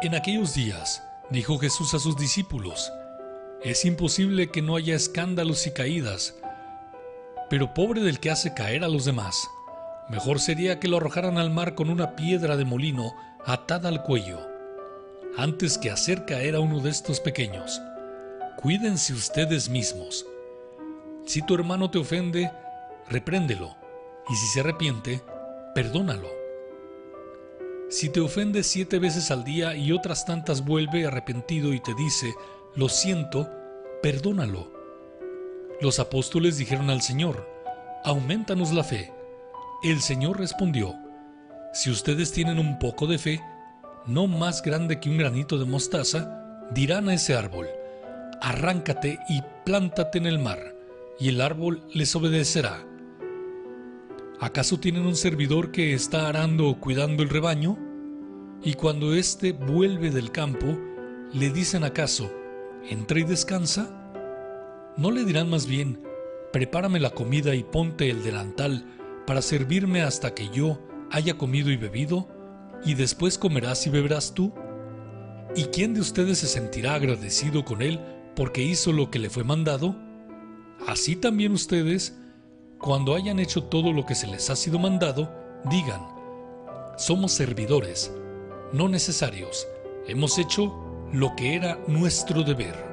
En aquellos días, dijo Jesús a sus discípulos, es imposible que no haya escándalos y caídas, pero pobre del que hace caer a los demás. Mejor sería que lo arrojaran al mar con una piedra de molino atada al cuello, antes que hacer caer a uno de estos pequeños. Cuídense ustedes mismos. Si tu hermano te ofende, repréndelo, y si se arrepiente, perdónalo. Si te ofende 7 veces al día y otras tantas vuelve arrepentido y te dice, lo siento, perdónalo. Los apóstoles dijeron al Señor, aumentanos la fe. El Señor respondió, si ustedes tienen un poco de fe, no más grande que un granito de mostaza, dirán a ese árbol, arráncate y plántate en el mar, y el árbol les obedecerá. ¿Acaso tienen un servidor que está arando o cuidando el rebaño? Y cuando éste vuelve del campo, ¿le dicen acaso, entra y descansa? ¿No le dirán más bien, prepárame la comida y ponte el delantal para servirme hasta que yo haya comido y bebido, y después comerás y beberás tú? ¿Y quién de ustedes se sentirá agradecido con él porque hizo lo que le fue mandado? Así también ustedes, cuando hayan hecho todo lo que se les ha sido mandado, digan, somos servidores, no necesarios, hemos hecho lo que era nuestro deber.